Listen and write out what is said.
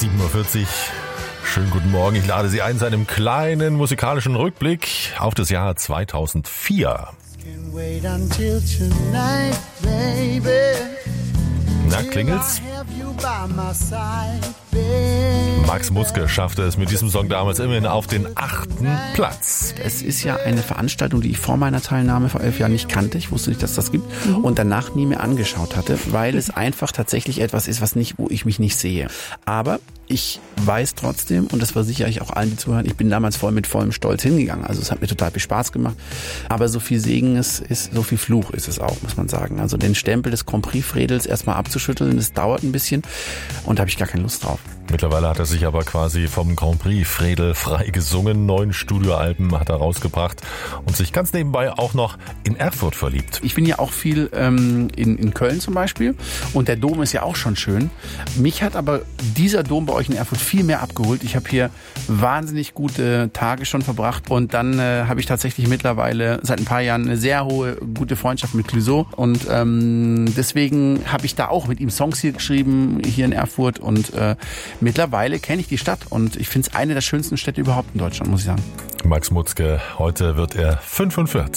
7:40 Uhr. Schönen guten Morgen. Ich lade Sie ein zu einem kleinen musikalischen Rückblick auf das Jahr 2004. Na, klingelt's? Max Mutzke schaffte es mit diesem Song damals immerhin auf den 8. Platz. Es ist ja eine Veranstaltung, die ich vor meiner Teilnahme vor 11 Jahren nicht kannte. Ich wusste nicht, dass es das gibt und danach nie mehr angeschaut hatte, weil es einfach tatsächlich etwas ist, wo ich mich nicht sehe. Aber ich weiß trotzdem, und das versichere ich auch allen, die zuhören, ich bin damals mit vollem Stolz hingegangen. Also es hat mir total viel Spaß gemacht. Aber so viel Segen es ist, so viel Fluch ist es auch, muss man sagen. Also den Stempel des Grand Prix Fredels erstmal abzuschütteln, das dauert ein bisschen und da habe ich gar keine Lust drauf. Mittlerweile hat er sich aber quasi vom Grand Prix Fredel frei gesungen. 9 Studioalben hat er rausgebracht und sich ganz nebenbei auch noch in Erfurt verliebt. Ich bin ja auch viel in Köln zum Beispiel und der Dom ist ja auch schon schön. Mich hat aber dieser Dom bei euch in Erfurt viel mehr abgeholt. Ich habe hier wahnsinnig gute Tage schon verbracht und dann habe ich tatsächlich mittlerweile seit ein paar Jahren eine sehr gute Freundschaft mit Clouseau und deswegen habe ich da auch mit ihm Songs hier geschrieben, hier in Erfurt und mittlerweile kenne ich die Stadt und ich finde es eine der schönsten Städte überhaupt in Deutschland, muss ich sagen. Max Mutzke, heute wird er 45.